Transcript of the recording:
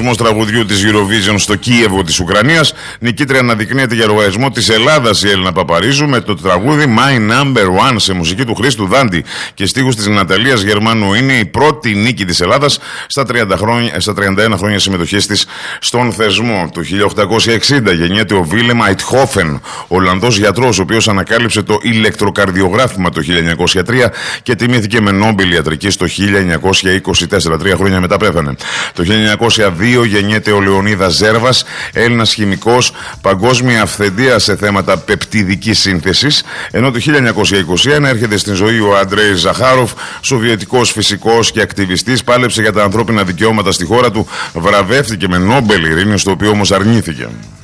διαγωνισμός τραγουδιού της Eurovision στο Κίεβο της Ουκρανίας. Νικήτρια αναδεικνύεται για λογαριασμό της Ελλάδας η Έλληνα Παπαρίζου με το τραγούδι My Number One σε μουσική του Χρήστου Δάντη και στίχους της Ναταλίας Γερμανού. Είναι η πρώτη νίκη της Ελλάδας στα 31 χρόνια συμμετοχής της στον θεσμό. Το 1860 γεννιέται ο Βίλεμ Αιτχόφεν, Ολλανδός γιατρός, ο οποίος ανακάλυψε το ηλεκτροκαρδιογράφημα το 1903 και τιμήθηκε με Νόμπελ ιατρικής το 1924. 3 χρόνια μετά πέθανε. Το 1902 γεννιέται ο Λεωνίδας Ζέρβας, Έλληνας χημικός, παγκόσμια αυθεντία σε θέματα πεπτιδικής σύνθεσης, ενώ το 1921 έρχεται στην ζωή ο Αντρέι Ζαχάροφ, σοβιετικός φυσικός και ακτιβιστής, πάλεψε για τα ανθρώπινα δικαιώματα στη χώρα του, βραβεύτηκε με Νόμπελ ειρήνης, το οποίο όμως αρνήθηκε.